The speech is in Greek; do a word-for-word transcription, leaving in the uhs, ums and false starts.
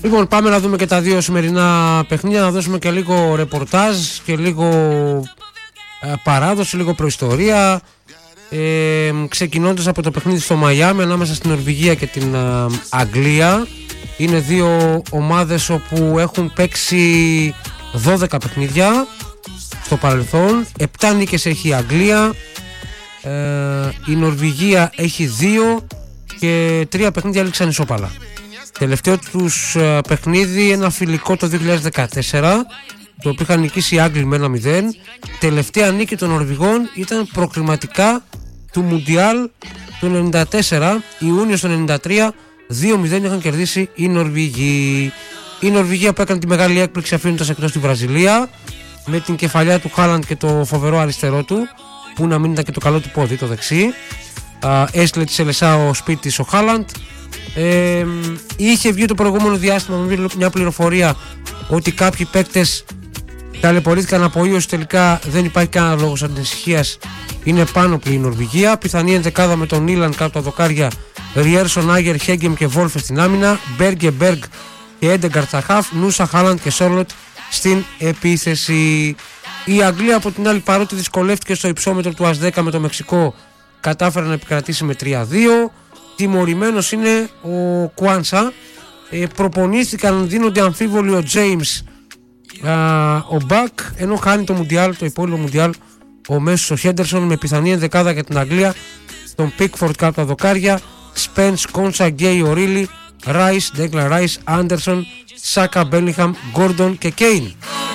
Λοιπόν, πάμε να δούμε και τα δύο σημερινά παιχνίδια, να δώσουμε και λίγο ρεπορτάζ και λίγο ε, παράδοση, λίγο προϊστορία. Ε, ξεκινώντας από το παιχνίδι στο Μαϊάμι ανάμεσα στην Νορβηγία και την ε, Αγγλία. Είναι δύο ομάδες όπου έχουν παίξει δώδεκα παιχνίδια στο παρελθόν. επτά νίκες έχει η Αγγλία, ε, η Νορβηγία έχει δύο και τρία παιχνίδια έληξαν ισόπαλα. Τελευταίο τους ε, παιχνίδι, ένα φιλικό το δύο χιλιάδες δεκατέσσερα, το οποίο είχαν νικήσει οι Άγγλοι με ένα μηδέν. Τελευταία νίκη των Νορβηγών ήταν προκριματικά του Μουντιάλ του ενενήντα τέσσερα, Ιούνιο του ενενήντα τρία, δύο μηδέν είχαν κερδίσει οι Νορβηγοί. Η Νορβηγία που έκανε τη μεγάλη έκπληξη αφήνοντας εκτός τη Βραζιλία με την κεφαλιά του Χάλαντ και το φοβερό αριστερό του, που να μην ήταν και το καλό του πόδι, το δεξί. Α, έστειλε τη Σελεσά ο σπίτης ο Χάλαντ. Ε, είχε βγει το προηγούμενο διάστημα με μια πληροφορία ότι κάποιοι παίκτες ταλαιπωρήθηκαν από ίωση. Τελικά δεν υπάρχει κανένα λόγος ανησυχίας, είναι πάνω από η Νορβηγία. Πιθανή ενδεκάδα με τον Ήλαν κάτω τα δοκάρια, Ριέρσον, Άγερ, Χέγκεμ και Βόλφε στην άμυνα, Μπέργκε, Μπέργκ και Έντεγκαρτ στα χαφ, Νούσα, Χάλαντ και Σόρλοτ στην επίθεση. Η Αγγλία από την άλλη, παρότι δυσκολεύτηκε στο υψόμετρο του ας δέκα με το Μεξικό, κατάφερε να επικρατήσει με τρία δύο. Τιμωρημένος είναι ο Κουάνσα. Ε, προπονήθηκαν, δίνονται αμφίβολοι ο James, α, ο Μπακ, ενώ χάνει το Μουντιάλ, το υπόλοιπο Μουντιάλ ο μέσος ο Χέντερσον, με πιθανή ενδεκάδα για την Αγγλία τον Πίκφορντ κάτω τα δοκάρια, Σπένς, Κόνσα, Γκέι, Ορίλι, Ράις, Ντέγκλαν Ράις, Άντερσον, Σάκα, Μπέλιγχαμ, Γκόρντον και Κέιν.